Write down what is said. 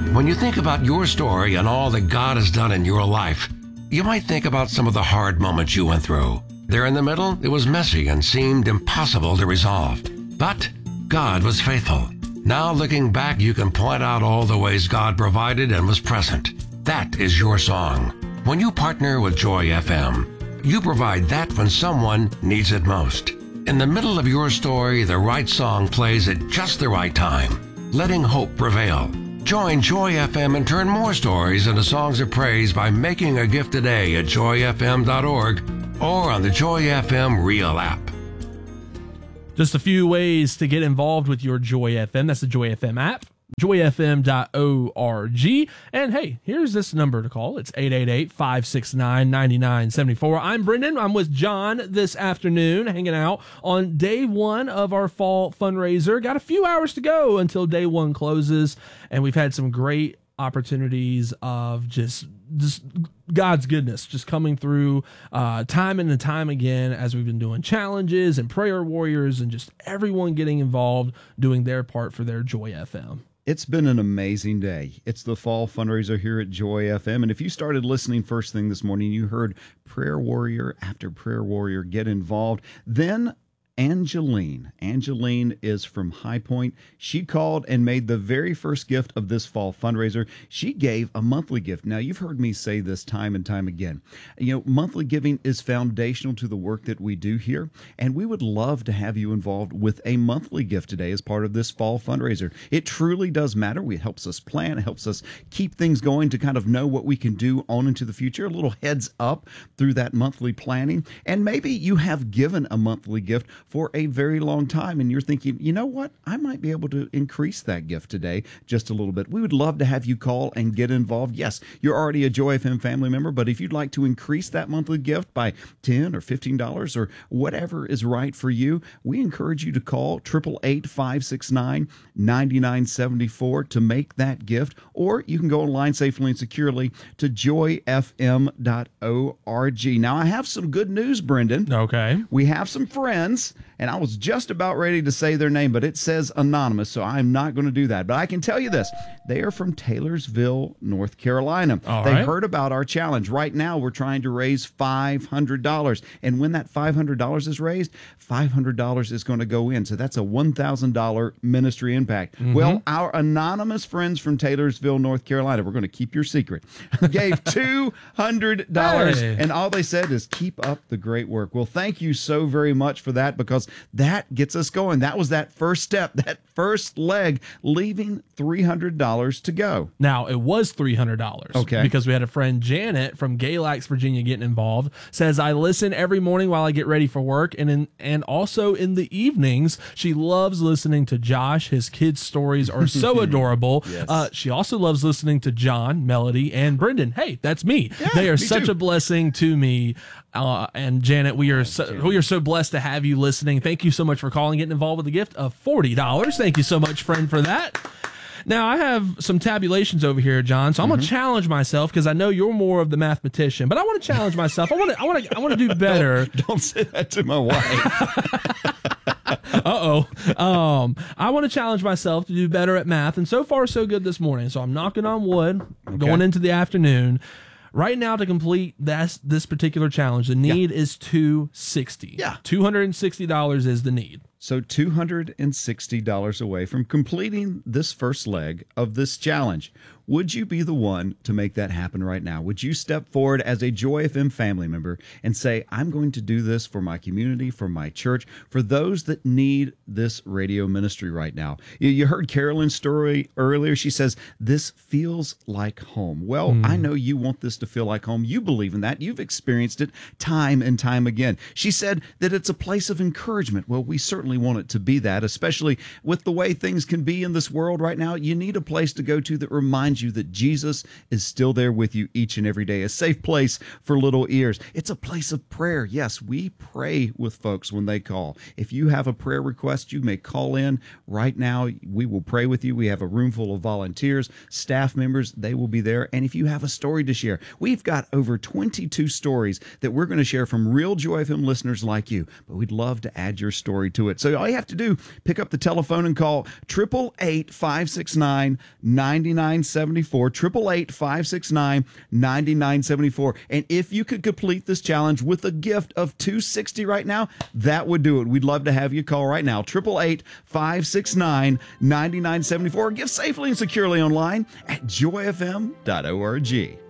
When you think about your story and all that God has done in your life, you might think about some of the hard moments you went through. There in the middle, it was messy and seemed impossible to resolve. But God was faithful. Now looking back, you can point out all the ways God provided and was present. That is your song. When you partner with Joy FM, you provide that when someone needs it most. In the middle of your story, the right song plays at just the right time, letting hope prevail. Join Joy FM and turn more stories into songs of praise by making a gift today at joyfm.org or on the Joy FM Real app. Just a few ways to get involved with your Joy FM. That's the Joy FM app, joyfm.org. And hey, here's this number to call. It's 888-569-9974. I'm Brendan. I'm with John this afternoon, hanging out on day one of our fall fundraiser. Got a few hours to go until day one closes, and we've had some great opportunities of just God's goodness just coming through time and time again as we've been doing challenges and prayer warriors and just everyone getting involved, doing their part for their Joy FM. It's been an amazing day. It's the fall fundraiser here at Joy FM. And if you started listening first thing this morning, you heard prayer warrior after prayer warrior get involved. Then Angeline is from High Point. She called and made the very first gift of this fall fundraiser. She gave a monthly gift. Now, you've heard me say this time and time again. You know, monthly giving is foundational to the work that we do here, and we would love to have you involved with a monthly gift today as part of this fall fundraiser. It truly does matter. It helps us plan. It helps us keep things going to kind of know what we can do on into the future, a little heads up through that monthly planning. And maybe you have given a monthly gift for a very long time, and you're thinking, you know what, I might be able to increase that gift today just a little bit. We would love to have you call and get involved. Yes, you're already a Joy FM family member, but if you'd like to increase that monthly gift by $10 or $15 or whatever is right for you, we encourage you to call 888-569-9974 to make that gift, or you can go online safely and securely to joyfm.org. Now, I have some good news, Brendan. Okay. We have some friends, and I was just about ready to say their name, but it says anonymous, so I'm not going to do that. But I can tell you this. They are from Taylorsville, North Carolina. They heard about our challenge. Right now, we're trying to raise $500. And when that $500 is raised, $500 is going to go in. So that's a $1,000 ministry impact. Mm-hmm. Well, our anonymous friends from Taylorsville, North Carolina, we're going to keep your secret, gave $200. Hey. And all they said is, keep up the great work. Well, thank you so very much for that, because that gets us going. That was that first step, that first leg, leaving $300 to go. Now, it was $300. Okay. Because we had a friend, Janet, from Galax, Virginia, getting involved. Says, I listen every morning while I get ready for work, and also in the evenings. She loves listening to Josh. His kids' stories are so adorable. Yes. She also loves listening to John, Melody, and Brendan. Hey, that's me. Yeah, they are me such too. a blessing to me. And Janet, we are so blessed to have you listening. Thank you so much for calling, getting involved with a gift of $40. Thank you so much, friend, for that. Now, I have some tabulations over here, John, so I'm going to challenge myself, because I know you're more of the mathematician, but I want to challenge myself. I want to do better. Don't say that to my wife. I want to challenge myself to do better at math, and so far so good this morning. So I'm knocking on wood, going into the afternoon. Right now, to complete this particular challenge, the need is $260. Yeah. $260 is the need. So $260 away from completing this first leg of this challenge. Would you be the one to make that happen right now? Would you step forward as a Joy FM family member and say, I'm going to do this for my community, for my church, for those that need this radio ministry right now? You heard Carolyn's story earlier. She says, this feels like home. Well, I know you want this to feel like home. You believe in that. You've experienced it time and time again. She said that it's a place of encouragement. Well, we certainly want it to be that, especially with the way things can be in this world right now. You need a place to go to that reminds you that Jesus is still there with you each and every day. A safe place for little ears. It's a place of prayer. Yes, we pray with folks when they call. If you have a prayer request, you may call in right now. We will pray with you. We have a room full of volunteers, staff members. They will be there. And if you have a story to share, we've got over 22 stories that we're going to share from real Joy FM listeners like you. But we'd love to add your story to it. it. So all you have to do, pick up the telephone and call 888-569-9974, 888-569-9974. And if you could complete this challenge with a gift of $260 right now, that would do it. We'd love to have you call right now, 888-569-9974. Give safely and securely online at joyfm.org.